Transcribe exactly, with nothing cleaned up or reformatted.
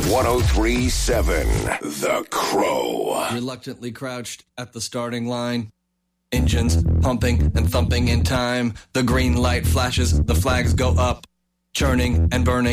one oh three point seven The Crow. Reluctantly crouched at the starting line. Engines pumping and thumping in time. The green light flashes, the flags go up. Churning and burning.